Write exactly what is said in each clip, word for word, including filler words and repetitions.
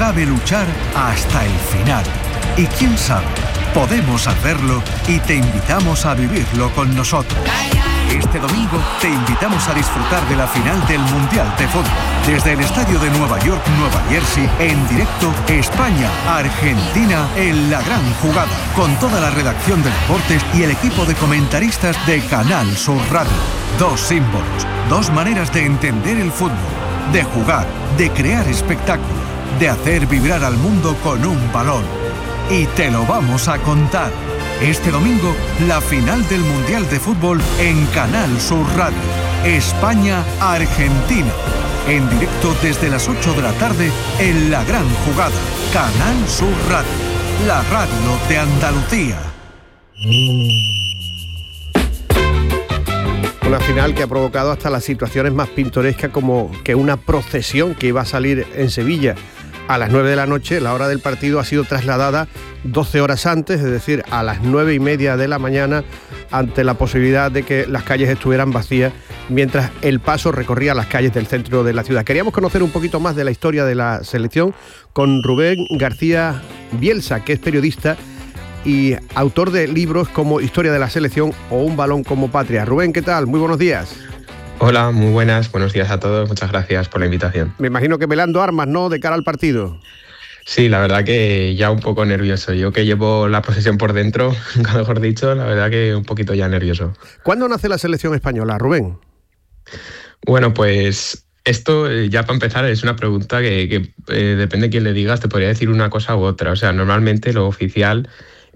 cabe luchar hasta el final. Y quién sabe, podemos hacerlo y te invitamos a vivirlo con nosotros. Este domingo te invitamos a disfrutar de la final del Mundial de Fútbol. Desde el estadio de Nueva York, Nueva Jersey, en directo, España-Argentina en la gran jugada. Con toda la redacción de deportes y el equipo de comentaristas de Canal Sur Radio. Dos símbolos, dos maneras de entender el fútbol, de jugar, de crear espectáculo, de hacer vibrar al mundo con un balón. Y te lo vamos a contar. Este domingo, la final del Mundial de Fútbol en Canal Sur Radio. España-Argentina. En directo desde las ocho de la tarde en la gran jugada. Canal Sur Radio. La radio de Andalucía. Una final que ha provocado hasta las situaciones más pintorescas, como que una procesión que iba a salir en Sevilla a las nueve de la noche, la hora del partido, ha sido trasladada doce horas antes, es decir, a las nueve y media de la mañana, ante la posibilidad de que las calles estuvieran vacías, mientras el paso recorría las calles del centro de la ciudad. Queríamos conocer un poquito más de la historia de la selección con Rubén García Bielsa, que es periodista y autor de libros como Historia de la Selección o Un balón como patria. Rubén, ¿qué tal? Muy buenos días. Hola, muy buenas, buenos días a todos, muchas gracias por la invitación. Me imagino que velando armas, ¿no?, de cara al partido. Sí, la verdad que ya un poco nervioso. Yo que llevo la posesión por dentro, nunca mejor dicho, la verdad que un poquito ya nervioso. ¿Cuándo nace la selección española, Rubén? Bueno, pues esto ya para empezar es una pregunta que, que eh, depende de quién le digas, te podría decir una cosa u otra. O sea, normalmente lo oficial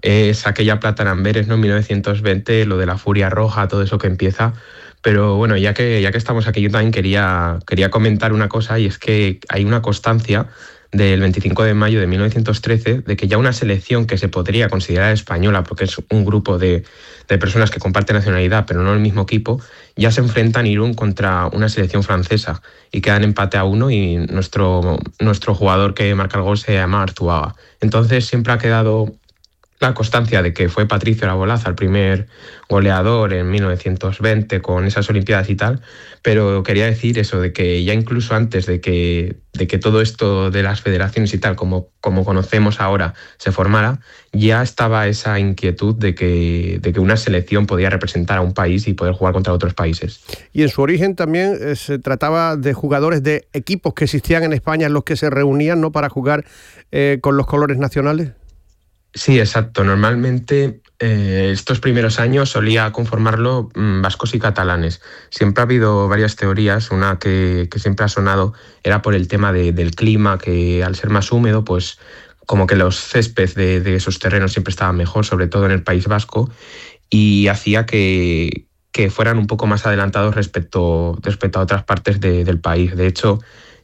es aquella plata en Amberes, ¿no?, mil novecientos veinte, lo de la Furia Roja, todo eso que empieza. Pero bueno, ya que, ya que estamos aquí, yo también quería, quería comentar una cosa, y es que hay una constancia del veinticinco de mayo de mil novecientos trece de que ya una selección que se podría considerar española, porque es un grupo de, de personas que comparten nacionalidad pero no el mismo equipo, ya se enfrentan en Irún contra una selección francesa y quedan empate a uno, y nuestro, nuestro jugador que marca el gol se llama Arzuaga. Entonces siempre ha quedado la constancia de que fue Patricio Labolaza el primer goleador en mil novecientos veinte con esas Olimpiadas y tal, pero quería decir eso, de que ya incluso antes de que, de que todo esto de las federaciones y tal, como, como conocemos ahora, se formara, ya estaba esa inquietud de que, de que una selección podía representar a un país y poder jugar contra otros países. Y en su origen también eh, se trataba de jugadores de equipos que existían en España en los que se reunían, ¿no?, para jugar eh, con los colores nacionales. Sí, exacto. Normalmente eh, estos primeros años solía conformarlo mmm, vascos y catalanes. Siempre ha habido varias teorías. Una que, que siempre ha sonado era por el tema de, del clima, que al ser más húmedo, pues como que los céspedes de, de esos terrenos siempre estaban mejor, sobre todo en el País Vasco, y hacía que, que fueran un poco más adelantados respecto, respecto a otras partes de, del país. De hecho,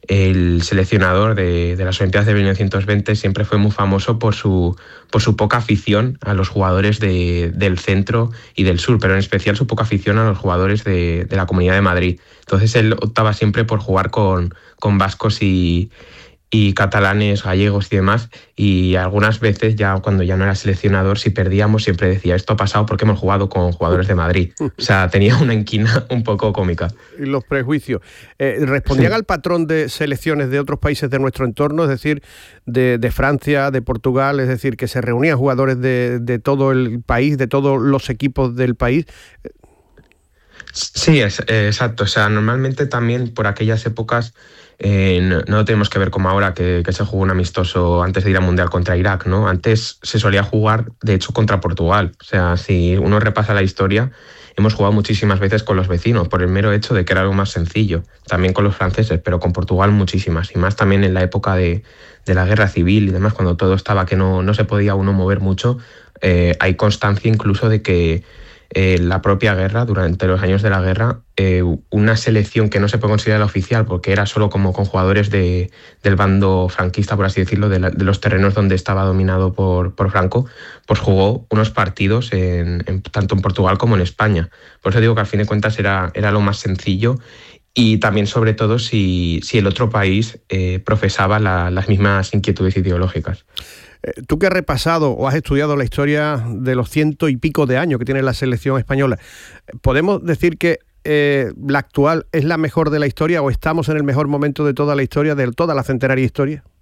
el seleccionador de, de las Olimpiadas de mil novecientos veinte siempre fue muy famoso por su, por su poca afición a los jugadores de, del centro y del sur, pero en especial su poca afición a los jugadores de, de la Comunidad de Madrid. Entonces él optaba siempre por jugar con, con vascos y, y catalanes, gallegos y demás, y algunas veces, ya cuando ya no era seleccionador, si perdíamos siempre decía, esto ha pasado porque hemos jugado con jugadores de Madrid. O sea, tenía una inquina un poco cómica. Y los prejuicios. Eh, ¿Respondían sí. al patrón de selecciones de otros países de nuestro entorno, es decir, de, de Francia, de Portugal, es decir, que se reunían jugadores de, de todo el país, de todos los equipos del país? Sí, es, eh, exacto. O sea, normalmente también por aquellas épocas Eh, no, no tenemos que ver como ahora que, que se jugó un amistoso antes de ir al Mundial contra Irak, ¿no? Antes se solía jugar, de hecho, contra Portugal. O sea, si uno repasa la historia, hemos jugado muchísimas veces con los vecinos por el mero hecho de que era algo más sencillo. También con los franceses, pero con Portugal muchísimas. Y más también en la época de, de la guerra civil y demás, cuando todo estaba que no, no se podía uno mover mucho. Eh, hay constancia incluso de que Eh, la propia guerra, durante los años de la guerra, eh, una selección que no se puede considerar la oficial porque era solo como con jugadores de, del bando franquista, por así decirlo, de, la, de los terrenos donde estaba dominado por, por Franco, pues jugó unos partidos en, en, tanto en Portugal como en España. Por eso digo que al fin de cuentas era, era lo más sencillo, y también sobre todo si, si el otro país eh, profesaba la, las mismas inquietudes ideológicas. Tú que has repasado o has estudiado la historia de los ciento y pico de años que tiene la selección española, ¿podemos decir que eh, la actual es la mejor de la historia o estamos en el mejor momento de toda la historia, de toda la centenaria historia?